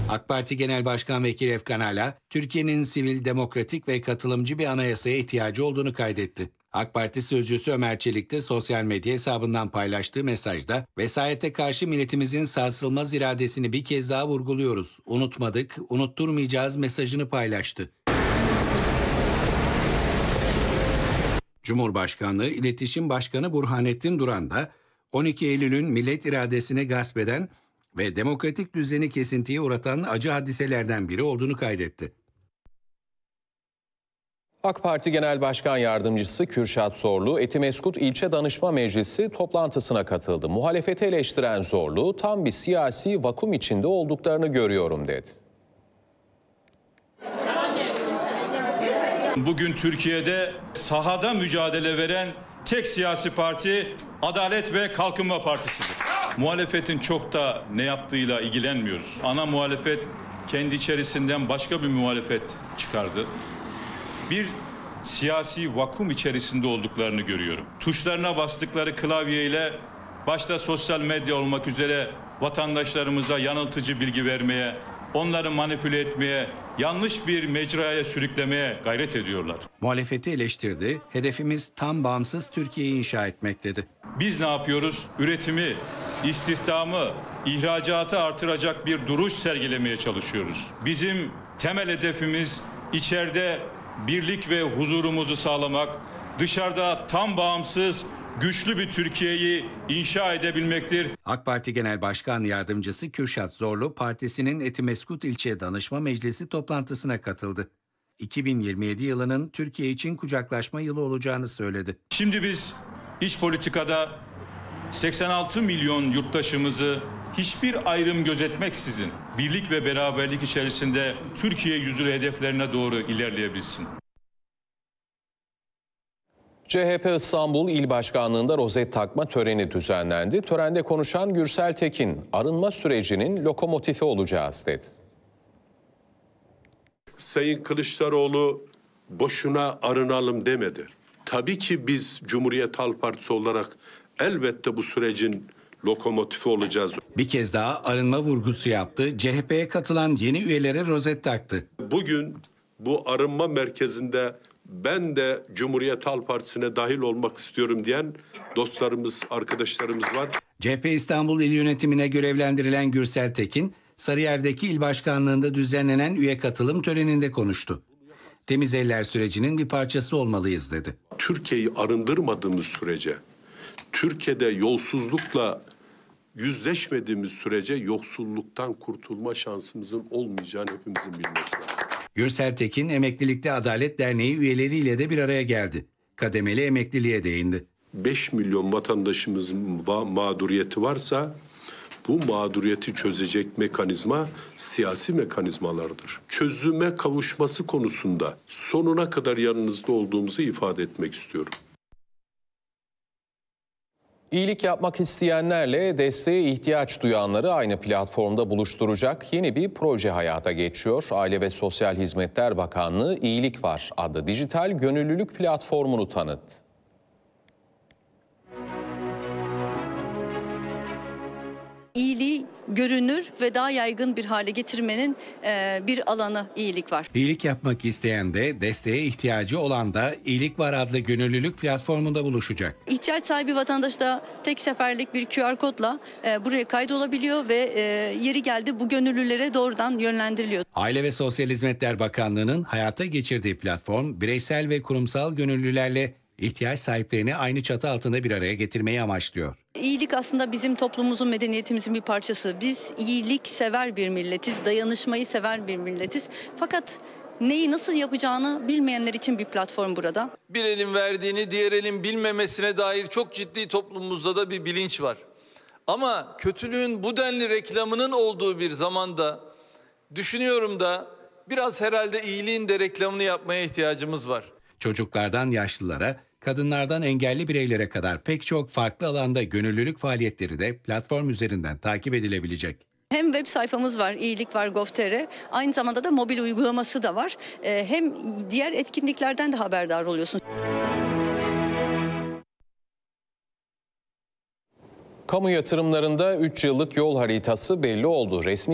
AK Parti Genel Başkan Vekili Efkan Ala, Türkiye'nin sivil, demokratik ve katılımcı bir anayasaya ihtiyacı olduğunu kaydetti. AK Parti sözcüsü Ömer Çelik de sosyal medya hesabından paylaştığı mesajda, vesayete karşı milletimizin sarsılmaz iradesini bir kez daha vurguluyoruz. Unutmadık, unutturmayacağız mesajını paylaştı. Cumhurbaşkanlığı İletişim Başkanı Burhanettin Duran da 12 Eylül'ün millet iradesini gasp eden ve demokratik düzeni kesintiye uğratan acı hadiselerden biri olduğunu kaydetti. AK Parti Genel Başkan Yardımcısı Kürşat Zorlu, Etimeskut İlçe Danışma Meclisi toplantısına katıldı. Muhalefeti eleştiren Zorlu, tam bir siyasi vakum içinde olduklarını görüyorum dedi. Bugün Türkiye'de sahada mücadele veren tek siyasi parti Adalet ve Kalkınma Partisi'dir. Muhalefetin çok da ne yaptığıyla ilgilenmiyoruz. Ana muhalefet kendi içerisinden başka bir muhalefet çıkardı. Bir siyasi vakum içerisinde olduklarını görüyorum. Tuşlarına bastıkları klavyeyle başta sosyal medya olmak üzere vatandaşlarımıza yanıltıcı bilgi vermeye, onları manipüle etmeye, yanlış bir mecraya sürüklemeye gayret ediyorlar. Muhalefeti eleştirdi, hedefimiz tam bağımsız Türkiye'yi inşa etmek dedi. Biz ne yapıyoruz? Üretimi, istihdamı, ihracatı artıracak bir duruş sergilemeye çalışıyoruz. Bizim temel hedefimiz içeride birlik ve huzurumuzu sağlamak, dışarıda tam bağımsız, güçlü bir Türkiye'yi inşa edebilmektir. AK Parti Genel Başkan Yardımcısı Kürşat Zorlu, partisinin Etimeskut İlçe Danışma Meclisi toplantısına katıldı. 2027 yılının Türkiye için kucaklaşma yılı olacağını söyledi. Şimdi biz iç politikada 86 milyon yurttaşımızı hiçbir ayrım gözetmeksizin birlik ve beraberlik içerisinde Türkiye yüzü hedeflerine doğru ilerleyebilsin. CHP İstanbul İl Başkanlığı'nda rozet takma töreni düzenlendi. Törende konuşan Gürsel Tekin, arınma sürecinin lokomotifi olacağız dedi. Sayın Kılıçdaroğlu boşuna arınalım demedi. Tabii ki biz Cumhuriyet Halk Partisi olarak elbette bu sürecin lokomotifi olacağız. Bir kez daha arınma vurgusu yaptı. CHP'ye katılan yeni üyelere rozet taktı. Bugün bu arınma merkezinde ben de Cumhuriyet Halk Partisi'ne dahil olmak istiyorum diyen dostlarımız, arkadaşlarımız var. CHP İstanbul İl Yönetimine görevlendirilen Gürsel Tekin, Sarıyer'deki il başkanlığında düzenlenen üye katılım töreninde konuştu. Temiz eller sürecinin bir parçası olmalıyız dedi. Türkiye'yi arındırmadığımız sürece, Türkiye'de yolsuzlukla yüzleşmediğimiz sürece yoksulluktan kurtulma şansımızın olmayacağını hepimizin bilmesi lazım. Gürsel Tekin, Emeklilikte Adalet Derneği üyeleriyle de bir araya geldi. Kademeli emekliliğe değindi. 5 milyon vatandaşımızın mağduriyeti varsa bu mağduriyeti çözecek mekanizma siyasi mekanizmalardır. Çözüme kavuşması konusunda sonuna kadar yanınızda olduğumuzu ifade etmek istiyorum. İyilik yapmak isteyenlerle desteğe ihtiyaç duyanları aynı platformda buluşturacak yeni bir proje hayata geçiyor. Aile ve Sosyal Hizmetler Bakanlığı İyilik Var adlı dijital gönüllülük platformunu tanıttı. İyiliği görünür ve daha yaygın bir hale getirmenin bir alanı İyilik Var. İyilik yapmak isteyen de desteğe ihtiyacı olan da İyilik Var adlı gönüllülük platformunda buluşacak. İhtiyaç sahibi vatandaş da tek seferlik bir QR kodla buraya kaydolabiliyor ve yeri geldi bu gönüllülere doğrudan yönlendiriliyor. Aile ve Sosyal Hizmetler Bakanlığı'nın hayata geçirdiği platform, bireysel ve kurumsal gönüllülerle ihtiyaç sahiplerini aynı çatı altında bir araya getirmeyi amaçlıyor. İyilik aslında bizim toplumumuzun, medeniyetimizin bir parçası. Biz iyilik sever bir milletiz, dayanışmayı sever bir milletiz. Fakat neyi nasıl yapacağını bilmeyenler için bir platform burada. Bir elin verdiğini diğer elin bilmemesine dair çok ciddi toplumumuzda da bir bilinç var. Ama kötülüğün bu denli reklamının olduğu bir zamanda düşünüyorum da biraz herhalde iyiliğin de reklamını yapmaya ihtiyacımız var. Çocuklardan yaşlılara, kadınlardan engelli bireylere kadar pek çok farklı alanda gönüllülük faaliyetleri de platform üzerinden takip edilebilecek. Hem web sayfamız var, İyilik Var Gov.tr, aynı zamanda da mobil uygulaması da var. Hem diğer etkinliklerden de haberdar oluyorsun. Kamu yatırımlarında 3 yıllık yol haritası belli oldu. Resmi